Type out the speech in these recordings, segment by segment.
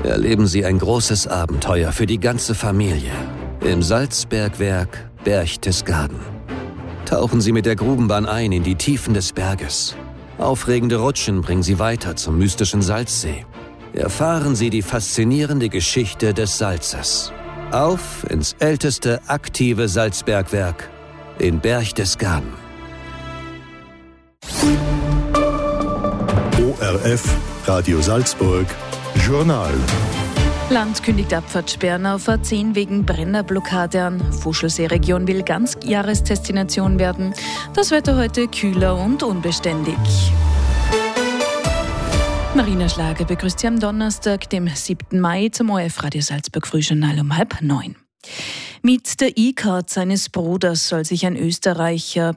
Erleben Sie ein großes Abenteuer für die ganze Familie im Salzbergwerk Berchtesgaden. Tauchen Sie mit der Grubenbahn ein in die Tiefen des Berges. Aufregende Rutschen bringen Sie weiter zum mystischen Salzsee. Erfahren Sie die faszinierende Geschichte des Salzes. Auf ins älteste aktive Salzbergwerk in Berchtesgaden. ORF Radio Salzburg Journal. Land kündigt Abfahrtssperren auf A10 wegen Brennerblockade an. Fuschlsee-Region will Ganzjahresdestination werden. Das Wetter heute kühler und unbeständig. Marina Schlager begrüßt Sie am Donnerstag, dem 7. Mai, zum ORF Radio Salzburg Frühjournal um 8:30. Mit der E-Card seines Bruders soll sich ein Österreicher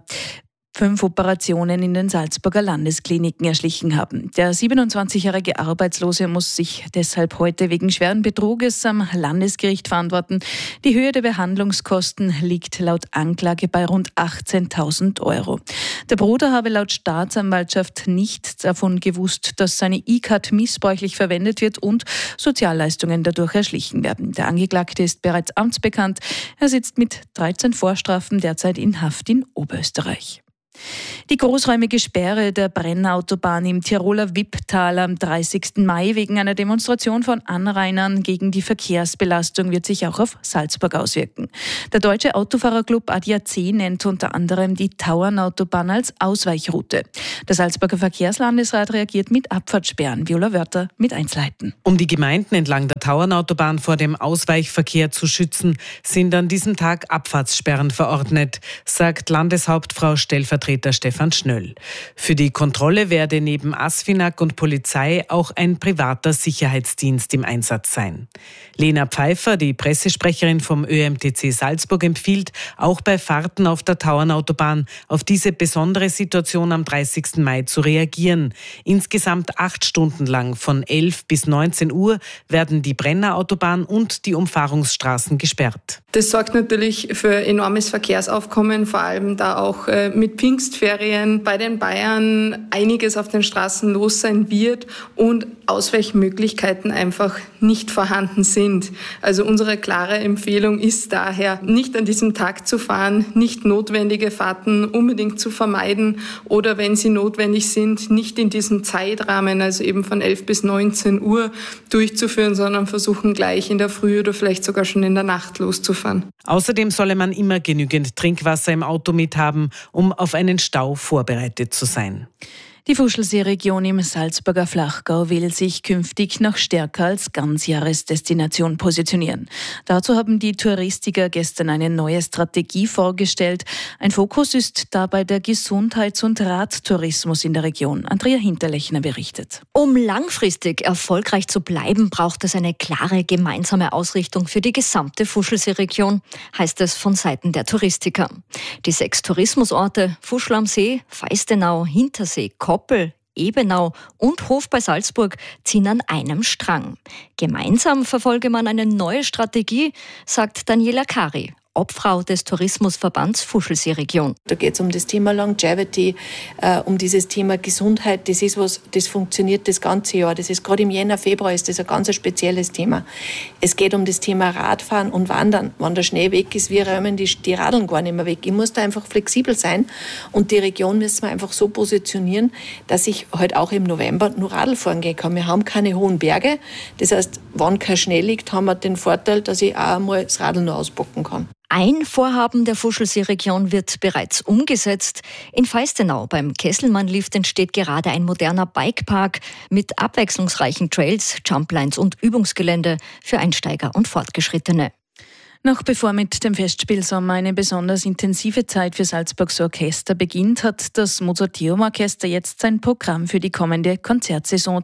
5 Operationen in den Salzburger Landeskliniken erschlichen haben. Der 27-jährige Arbeitslose muss sich deshalb heute wegen schweren Betruges am Landesgericht verantworten. Die Höhe der Behandlungskosten liegt laut Anklage bei rund 18.000 €. Der Bruder habe laut Staatsanwaltschaft nicht davon gewusst, dass seine E-Card missbräuchlich verwendet wird und Sozialleistungen dadurch erschlichen werden. Der Angeklagte ist bereits amtsbekannt. Er sitzt mit 13 Vorstrafen derzeit in Haft in Oberösterreich. Die großräumige Sperre der Brennautobahn im Tiroler Wipptal am 30. Mai wegen einer Demonstration von Anrainern gegen die Verkehrsbelastung wird sich auch auf Salzburg auswirken. Der deutsche Autofahrerclub ADAC nennt unter anderem die Tauernautobahn als Ausweichroute. Der Salzburger Verkehrslandesrat reagiert mit Abfahrtssperren. Viola Wörter mit Einzelheiten. Um die Gemeinden entlang der Tauernautobahn vor dem Ausweichverkehr zu schützen, sind an diesem Tag Abfahrtssperren verordnet, sagt Landeshauptfrau Stellvertreter Stefan Schnöll. Für die Kontrolle werde neben ASFINAG und Polizei auch ein privater Sicherheitsdienst im Einsatz sein. Lena Pfeiffer, die Pressesprecherin vom ÖMTC Salzburg, empfiehlt, auch bei Fahrten auf der Tauernautobahn auf diese besondere Situation am 30. Mai zu reagieren. Insgesamt 8 Stunden lang von 11 bis 19 Uhr werden die Brennerautobahn und die Umfahrungsstraßen gesperrt. Das sorgt natürlich für enormes Verkehrsaufkommen, vor allem da auch mit Pfingstferien bei den Bayern einiges auf den Straßen los sein wird und Ausweichmöglichkeiten einfach nicht vorhanden sind. Also unsere klare Empfehlung ist daher, nicht an diesem Tag zu fahren, nicht notwendige Fahrten unbedingt zu vermeiden oder wenn sie notwendig sind, nicht in diesem Zeitrahmen, also eben von 11 bis 19 Uhr durchzuführen, sondern versuchen gleich in der Früh oder vielleicht sogar schon in der Nacht loszufahren. Außerdem solle man immer genügend Trinkwasser im Auto mithaben, um auf einen Stau vorbereitet zu sein. Die Fuschlsee-Region im Salzburger Flachgau will sich künftig noch stärker als Ganzjahresdestination positionieren. Dazu haben die Touristiker gestern eine neue Strategie vorgestellt. Ein Fokus ist dabei der Gesundheits- und Radtourismus in der Region. Andrea Hinterlechner berichtet. Um langfristig erfolgreich zu bleiben, braucht es eine klare gemeinsame Ausrichtung für die gesamte Fuschlsee-Region, heißt es von Seiten der Touristiker. Die 6 Tourismusorte Fuschl am See, Feistenau, Hintersee, Koppel, Ebenau und Hof bei Salzburg ziehen an einem Strang. Gemeinsam verfolge man eine neue Strategie, sagt Daniela Kari, Obfrau des Tourismusverbands Fuschlsee-Region. Da geht es um das Thema Longevity, um dieses Thema Gesundheit. Das ist was, das funktioniert das ganze Jahr. Das ist gerade im Jänner, Februar ist das ein ganz spezielles Thema. Es geht um das Thema Radfahren und Wandern. Wenn der Schnee weg ist, wir räumen die Radeln gar nicht mehr weg. Ich muss da einfach flexibel sein und die Region müssen wir einfach so positionieren, dass ich halt auch im November nur Radl fahren gehen kann. Wir haben keine hohen Berge. Das heißt, wenn kein Schnee liegt, haben wir den Vorteil, dass ich auch einmal das Radl noch auspacken kann. Ein Vorhaben der Fuschlsee-Region wird bereits umgesetzt. In Feistenau beim Kesselmannlift entsteht gerade ein moderner Bikepark mit abwechslungsreichen Trails, Jumplines und Übungsgelände für Einsteiger und Fortgeschrittene. Noch bevor mit dem Festspielsommer eine besonders intensive Zeit für Salzburgs Orchester beginnt, hat das Mozarteum-Orchester jetzt sein Programm für die kommende Konzertsaison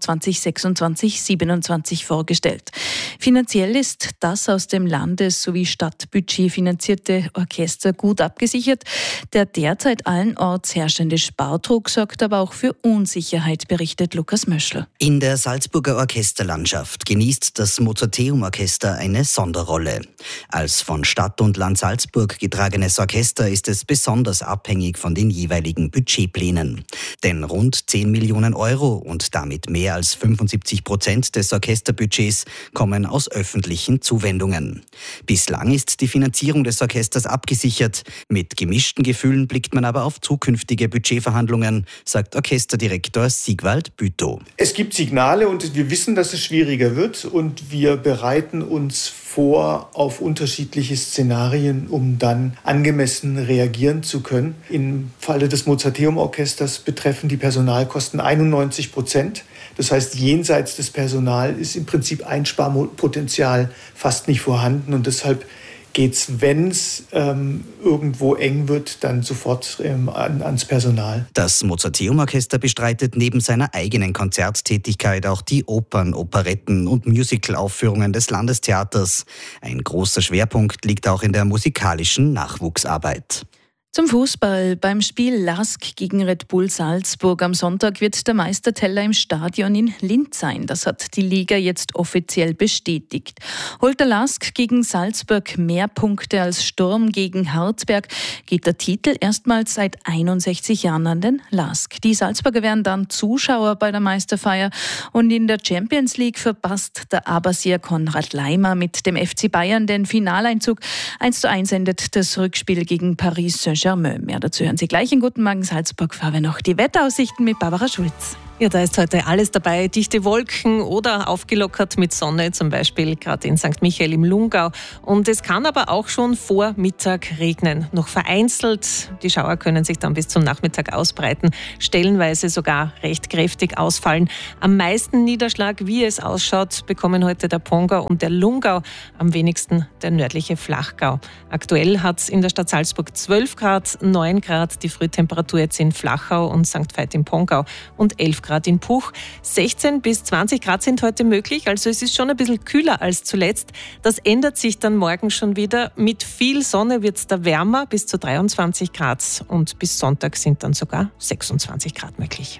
2026/27 vorgestellt. Finanziell ist das aus dem Landes- sowie Stadtbudget finanzierte Orchester gut abgesichert. Der derzeit allenorts herrschende Spardruck sorgt aber auch für Unsicherheit, berichtet Lukas Möschel. In der Salzburger Orchesterlandschaft genießt das Mozarteum-Orchester eine Sonderrolle. Als von Stadt und Land Salzburg getragenes Orchester ist es besonders abhängig von den jeweiligen Budgetplänen. Denn rund 10 Millionen Euro und damit mehr als 75% des Orchesterbudgets kommen aus öffentlichen Zuwendungen. Bislang ist die Finanzierung des Orchesters abgesichert. Mit gemischten Gefühlen blickt man aber auf zukünftige Budgetverhandlungen, sagt Orchesterdirektor Sigwald Bütow. Es gibt Signale und wir wissen, dass es schwieriger wird und wir bereiten uns vor auf unterschiedliche Szenarien, um dann angemessen reagieren zu können. Im Falle des Mozarteum-Orchesters betreffen die Personalkosten 91%. Das heißt, jenseits des Personals ist im Prinzip Einsparpotenzial fast nicht vorhanden und deshalb geht's, wenn es irgendwo eng wird, dann sofort ans Personal. Das Mozarteum-Orchester bestreitet neben seiner eigenen Konzerttätigkeit auch die Opern, Operetten und Musicalaufführungen des Landestheaters. Ein großer Schwerpunkt liegt auch in der musikalischen Nachwuchsarbeit. Zum Fußball. Beim Spiel LASK gegen Red Bull Salzburg am Sonntag wird der Meisterteller im Stadion in Linz sein. Das hat die Liga jetzt offiziell bestätigt. Holt der LASK gegen Salzburg mehr Punkte als Sturm gegen Harzberg, geht der Titel erstmals seit 61 Jahren an den LASK. Die Salzburger werden dann Zuschauer bei der Meisterfeier und in der Champions League verpasst der Abersier Konrad Laimer mit dem FC Bayern den Finaleinzug. 1:1 endet das Rückspiel gegen Paris Saint-Germain. Mehr dazu hören Sie gleich in Guten Morgen Salzburg. Fahren wir noch die Wetteraussichten mit Barbara Schulz. Ja, da ist heute alles dabei. Dichte Wolken oder aufgelockert mit Sonne, zum Beispiel gerade in St. Michael im Lungau. Und es kann aber auch schon vor Mittag regnen. Noch vereinzelt. Die Schauer können sich dann bis zum Nachmittag ausbreiten, stellenweise sogar recht kräftig ausfallen. Am meisten Niederschlag, wie es ausschaut, bekommen heute der Pongau und der Lungau, am wenigsten der nördliche Flachgau. Aktuell hat es in der Stadt Salzburg 12 Grad, 9 Grad die Frühtemperatur jetzt in Flachau und St. Veit im Pongau und 11 Grad in Puch. 16 bis 20 Grad sind heute möglich, also es ist schon ein bisschen kühler als zuletzt. Das ändert sich dann morgen schon wieder. Mit viel Sonne wird es da wärmer, bis zu 23 Grad und bis Sonntag sind dann sogar 26 Grad möglich.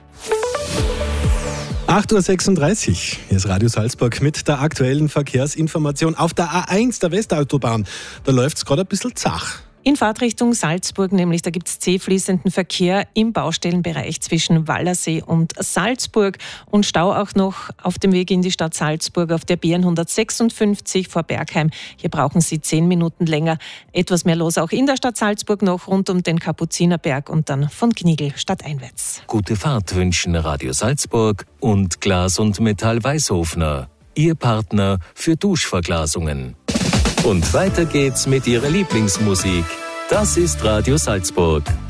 8:36 Uhr, hier ist Radio Salzburg mit der aktuellen Verkehrsinformation auf der A1 der Westautobahn. Da läuft es gerade ein bisschen zach. In Fahrtrichtung Salzburg nämlich, da gibt es zäh-fließenden Verkehr im Baustellenbereich zwischen Wallersee und Salzburg und Stau auch noch auf dem Weg in die Stadt Salzburg auf der BN 156 vor Bergheim. Hier brauchen Sie 10 Minuten länger. Etwas mehr los auch in der Stadt Salzburg noch rund um den Kapuzinerberg und dann von Gnigl stadteinwärts. Gute Fahrt wünschen Radio Salzburg und Glas und Metall Weißhofner, Ihr Partner für Duschverglasungen. Und weiter geht's mit Ihrer Lieblingsmusik. Das ist Radio Salzburg.